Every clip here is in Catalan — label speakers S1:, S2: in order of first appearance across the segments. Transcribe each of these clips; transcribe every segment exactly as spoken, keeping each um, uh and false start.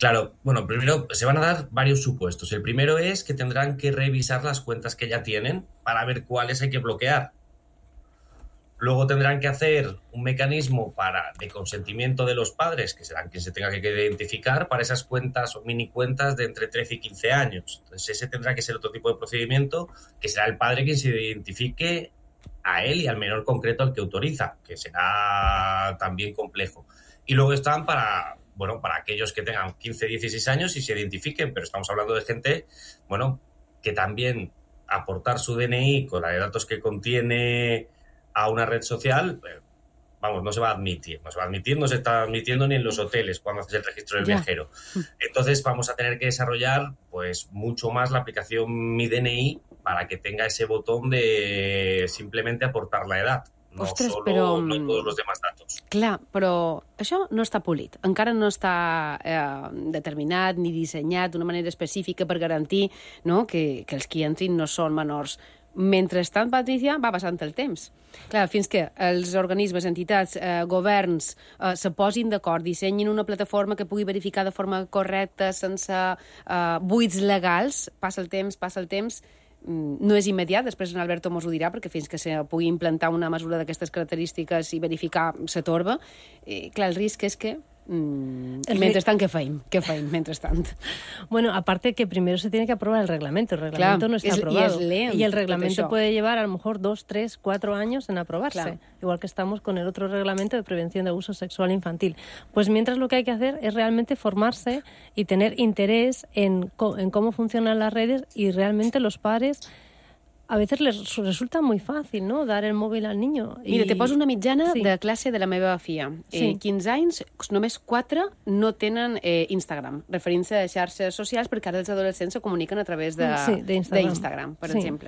S1: Claro, bueno, primero se van a dar varios supuestos. El primero es que tendrán que revisar las cuentas que ya tienen para ver cuáles hay que bloquear. Luego tendrán que hacer un mecanismo para, de consentimiento de los padres, que serán quien se tenga que identificar, para esas cuentas o mini cuentas de entre trece y quince años. Entonces ese tendrá que ser otro tipo de procedimiento, que será el padre quien se identifique a él y al menor concreto al que autoriza, que será también complejo. Y luego están para, bueno, para aquellos que tengan quince, dieciséis años y se identifiquen, pero estamos hablando de gente, bueno, que también aportar su D N I con la de datos que contiene a una red social, vamos, no se va a admitir, no se va a admitir, no se está admitiendo ni en los hoteles cuando haces el registro del
S2: Ya.
S1: viajero. Entonces vamos a tener que desarrollar pues mucho más la aplicación Mi D N I para que tenga ese botón de simplemente aportar la edad, no
S2: Ostres,
S1: solo
S2: però,
S1: no todos los demás datos.
S2: Clar, però això no està polit. Encara no està eh, determinat ni dissenyat d'una manera específica per garantir, no, que, que els que entrin no són menors. Mentrestant, Patricia, va passant el temps. Clar, fins que els organismes, entitats, eh, governs eh, se posin d'acord, dissenyin una plataforma que pugui verificar de forma correcta, sense eh, buits legals, passa el temps, passa el temps, no és immediat, després en Alberto mos ho dirà, perquè fins que se pugui implantar una mesura d'aquestes característiques i verificar se torba, eh, clar, el risc és que Mm,
S3: El
S2: mentrestant, ¿qué feim? ¿Qué feim, mentrestant?
S3: Bueno, aparte que primero se tiene que aprobar el reglamento. El reglamento
S2: Claro,
S3: no está
S2: es- y
S3: aprobado.
S2: es lento,
S3: y el
S2: tot
S3: reglamento
S2: això.
S3: puede llevar a lo mejor dos, tres, cuatro años en aprobarse.
S2: Claro.
S3: Igual que estamos con el otro reglamento de prevención de abuso sexual infantil. Pues mientras lo que hay que hacer es realmente formarse y tener interés en, co- en cómo funcionan las redes, y realmente los padres a veces les resulta muy fácil, ¿no?, dar el móvil al niño.
S2: Mira,
S3: I-
S2: te poso una mitjana
S3: Sí.
S2: de classe de la meva filla. Eh,
S3: Sí.
S2: quinze anys, només quatre no tenen eh, Instagram, referint-se a xarxes socials, perquè ara els adolescents se comuniquen a través de,
S3: Sí, d'Instagram.
S2: d'Instagram, per
S3: Sí.
S2: exemple.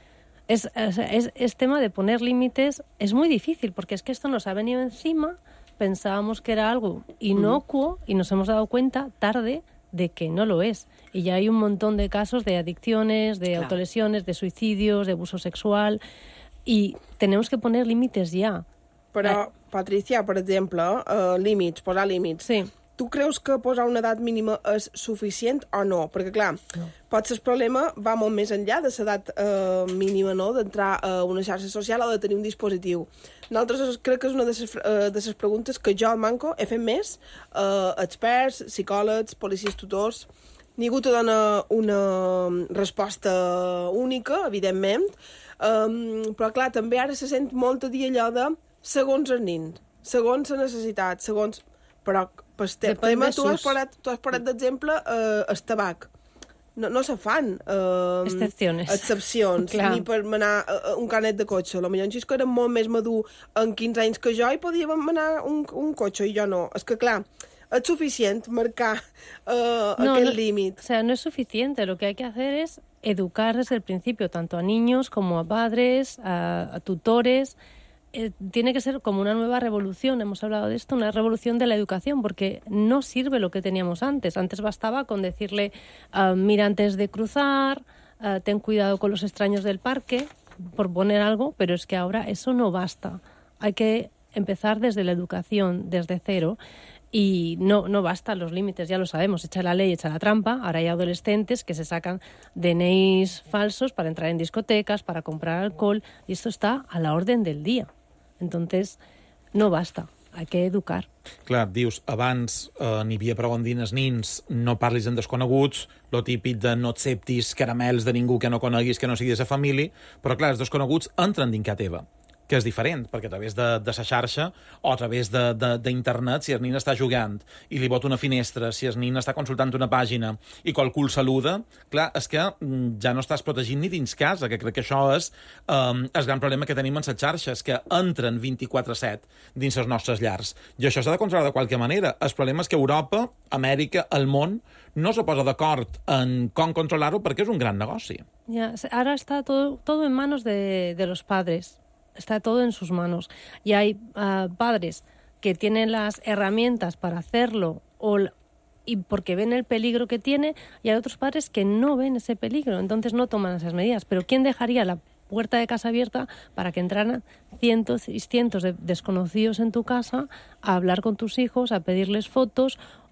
S3: Es, es, es- es tema de poner límites, es muy difícil, porque es que esto nos ha venido encima, pensábamos que era algo inocuo y nos hemos dado cuenta tarde de que no lo es. Y ya hay un montón de casos de adicciones, de
S2: Claro.
S3: autolesiones, de suicidios, de abuso sexual, y tenemos que poner límites ya.
S4: Però, Patricia, per exemple, eh, límits, posar límits.
S3: Sí.
S4: Tu creus que posar una edat mínima és suficient o no? Perquè, clar, no. potser el problema va molt més enllà de l'edat eh, mínima, no?, d'entrar a una xarxa social o de tenir un dispositiu. Nosaltres crec que és una de les, eh, de les preguntes que jo, al Manco, he fet més. Eh, experts, psicòlegs, policies tutors... Ningú te dona una resposta única, evidentment, um, però, clar, també ara se sent molt a dir allò de segons el nin, segons la necessitat, segons... Però, per este
S2: Depèn
S4: tema,
S2: de
S4: tu has
S2: sus-
S4: posat, tu has posat d'exemple eh, el tabac. No, no se fan eh,
S3: Excepciones.
S4: excepcions,
S2: Clar.
S4: ni per manar eh, un canet de cotxe. Potser en Xisco era molt més madur en quinze anys que jo i podia manar un, un cotxe i jo no. És que, clar, és suficient marcar eh,
S3: No,
S4: aquell
S3: no,
S4: límit.
S3: O sea, no es suficiente. Lo que hay que hacer es educar desde el principio, tanto a niños como a padres, a, a tutores. Eh, tiene que ser como una nueva revolución, hemos hablado de esto, una revolución de la educación, porque no sirve lo que teníamos antes. Antes bastaba con decirle, ah, mira antes de cruzar, ah, ten cuidado con los extraños del parque, por poner algo, pero es que ahora eso no basta. Hay que empezar desde la educación, desde cero. Y no, no basta los límites, ya lo sabemos, echa la ley, echa la trampa. Ahora hay adolescentes que se sacan D N Is falsos para entrar en discotecas, para comprar alcohol, y esto está a la orden del día. Entonces, no basta, hay que educar.
S5: Clar, dius, abans eh, n'hi havia prou en dines nins, no parlis amb desconeguts, lo típic de no acceptis caramels de ningú que no coneguis, que no sigui de sa família, però clar, els desconeguts entren dins casa teva, que és diferent, perquè a través de, de sa xarxa o a través d'internet, si el nin està jugant i li bota una finestra, si el nin està consultant una pàgina i qualcú el saluda, clar, és que mm, ja no estàs protegint ni dins casa, que crec que això és um, el gran problema que tenim en les xarxes, que entren vint-i-quatre set dins les nostres llars. I això s'ha de controlar de qualque manera. El problema és que Europa, Amèrica, el món, no se posa d'acord en com controlar-ho perquè és un gran negoci.
S3: Ya, se- ahora está todo, todo en manos de, de los padres. Está todo en sus manos. Y hay ah, padres que tienen las herramientas para hacerlo o, l- y porque ven el peligro que tiene, y hay otros padres que no ven ese peligro, entonces no toman esas medidas. Pero ¿quién dejaría la puerta de casa abierta para que entraran cientos y cientos de desconocidos en tu casa a hablar con tus hijos, a pedirles fotos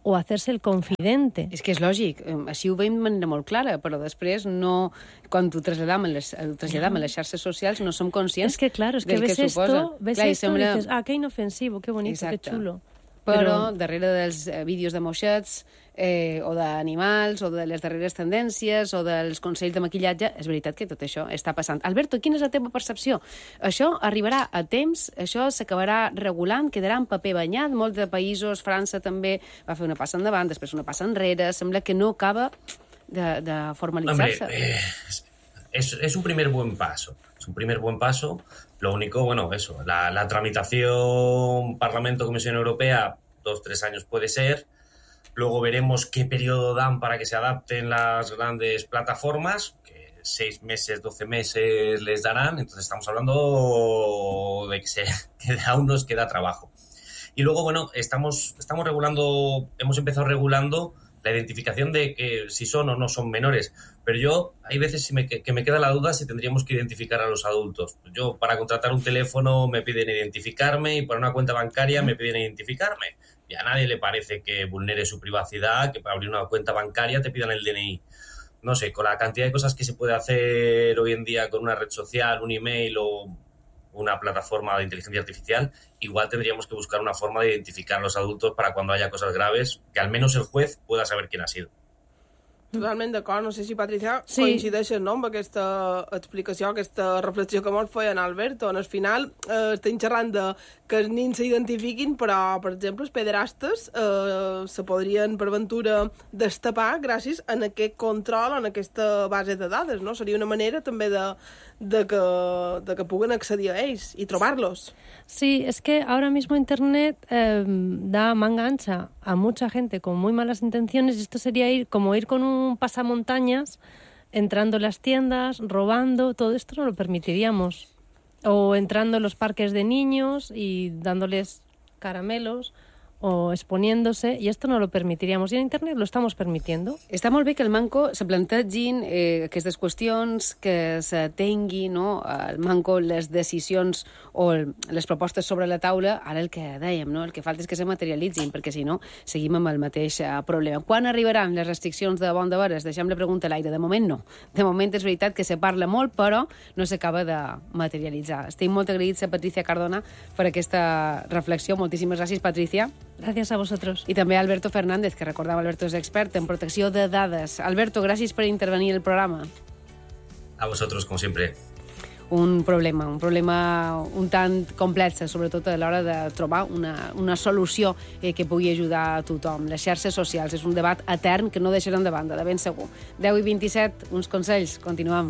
S3: o hacerse el confidente.
S2: És que és lògic, així ho veiem de manera molt clara, però després no, quan ho traslladam a les, ho traslladam a les xarxes socials no som conscients
S3: es que, claro, es que
S2: del
S3: ves
S2: que suposa.
S3: esto, ves
S2: Clar,
S3: esto
S2: sembla...
S3: y dices, ah, qué inofensivo, qué bonito,
S2: Exacte.
S3: qué chulo.
S2: Però,
S3: Però
S2: darrere dels eh, vídeos de moixets, eh, o d'animals, o de les darreres tendències, o dels consells de maquillatge, és veritat que tot això està passant. Alberto, quina és la teva percepció? Això arribarà a temps? Això s'acabarà regulant? Quedarà en paper banyat? Molts de països, França també va fer una passa endavant, després una passa enrere, sembla que no acaba de, de formalitzar-se.
S1: Hombre, eh, es, es un primer buen paso. Es un primer buen paso. Lo único, bueno, eso, la, la tramitación Parlamento-Comisión Europea, dos, tres años puede ser. Luego veremos qué periodo dan para que se adapten las grandes plataformas, que seis meses, doce meses les darán. Entonces estamos hablando de que, se, que aún nos queda trabajo. Y luego, bueno, estamos, estamos regulando, hemos empezado regulando la identificación de que si son o no son menores. Pero yo, hay veces me, que me queda la duda si tendríamos que identificar a los adultos. Yo, para contratar un teléfono me piden identificarme y para una cuenta bancaria me piden identificarme. Y a nadie le parece que vulnere su privacidad, que para abrir una cuenta bancaria te pidan el D N I. No sé, con la cantidad de cosas que se puede hacer hoy en día con una red social, un email o una plataforma de inteligencia artificial, igual tendríamos que buscar una forma de identificar a los adultos para cuando haya cosas graves, que al menos el juez pueda saber quién ha sido.
S4: Totalment d'acord. No sé si, Patricia,
S3: sí.
S4: coincideixes, no?, amb aquesta explicació, aquesta reflexió que molt feia en Alberto. En el final eh, estem xerrant de que els nins s'identifiquin, però, per exemple, els pederastes eh, se podrien, per ventura, destapar gràcies a aquest control, en aquesta base de dades, no? Seria una manera també de, de, que, de que puguen accedir a ells i trobar-los.
S3: Sí, es que ahora mismo Internet eh, da manga ancha a mucha gente con muy malas intenciones y esto sería ir como ir con un pasamontañas, entrando en las tiendas, robando, todo esto no lo permitiríamos. O entrando en los parques de niños y dándoles caramelos o exponiéndose, y esto no lo permitiríamos. Y en Internet lo estamos permitiendo.
S2: Està molt bé que el Manco se plantegin eh, aquestes qüestions, que se tengui, no, el Manco les decisions o el, les propostes sobre la taula. Ara el que dèiem, no? El que falta és que se materialitzin, perquè si no seguim amb el mateix eh, problema. Quan arribaran les restriccions de bon de veres? Deixem la pregunta a l'aire. De moment no. De moment és veritat que se parla molt, però no s'acaba de materialitzar. Estic molt agraïts a Patricia Cardona per aquesta reflexió. Moltíssimes gràcies, Patricia.
S3: Gracias a vosotros.
S2: I també a Alberto Fernández, que recordava, Alberto és expert en protecció de dades. Alberto, gràcies per intervenir al programa.
S1: A vosotros, como siempre.
S2: Un problema, un problema un tant complex, sobretot a l'hora de trobar una, una solució eh, que pugui ajudar a tothom. Les xarxes socials és un debat etern que no deixaran de banda, de ben segur. deu i vint-i-set, uns consells. Continuem.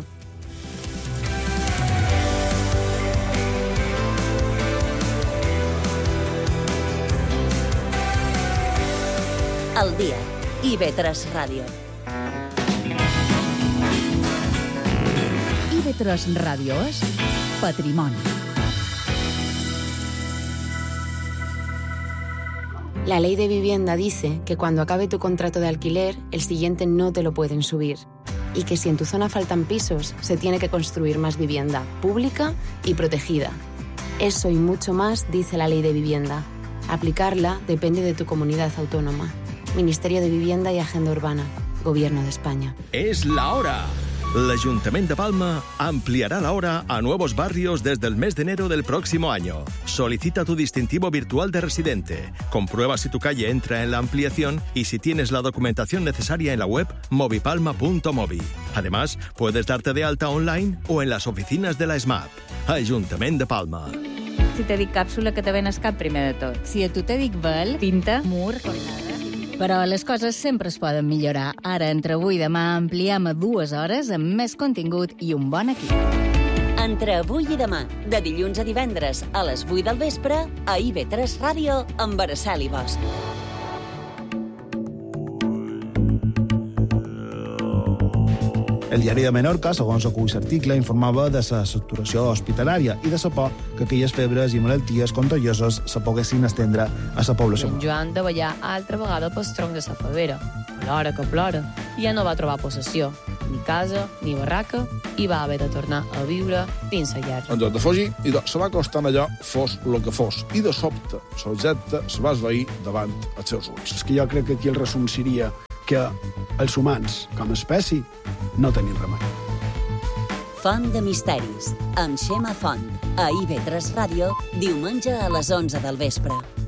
S6: Al dia. I ve tres Ràdio.
S7: I ve tres Ràdio és patrimoni.
S8: La ley de vivienda dice que cuando acabe tu contrato de alquiler, el siguiente no te lo pueden subir. Y que si en tu zona faltan pisos, se tiene que construir más vivienda pública y protegida. Eso y mucho más dice la ley de vivienda. Aplicarla depende de tu comunidad autónoma. Ministerio de Vivienda y Agenda Urbana. Gobierno de España.
S9: Es la hora. L'Ajuntament de Palma ampliará la hora a nuevos barrios desde el mes de enero del próximo año. Solicita tu distintivo virtual de residente. Comprueba si tu calle entra en la ampliación y si tienes la documentación necesaria en la web movipalma punto movi. Además, puedes darte de alta online o en las oficinas de la SMAP. Ajuntament de Palma.
S10: Si te dic càpsula, que te venes cap primer de tot. Si a tu te dic vel, pinta, mur, cornada. Però les coses sempre es poden millorar. Ara, entre avui i demà, ampliem a dues hores amb més contingut i un bon equip.
S6: Entre avui i demà, de dilluns a divendres a les vuit del vespre, a I ve tres Ràdio amb Araceli Bosch.
S11: El diari de Menorca, segons acull l'article, informava de la saturació hospitalària i de la por que aquelles febres i malalties contagioses se poguessin estendre a la població.
S12: En Joan davallà altra vegada pel tronc de la favera. Plora que plora. I ja no va trobar possessió. ni casa, ni barraca, i va haver de tornar a viure dins la guerra.
S13: En lloc de fugir, idò se va acostant allò fos el que fos, i de sobte l'objecte se va esvair davant els seus ulls.
S14: És que jo crec que aquí el resum seria que els humans, com a espècie, no tenim remei.
S6: Font de misteris, amb Xema Font, a I V tres Ràdio, diumenge a les onze del vespre.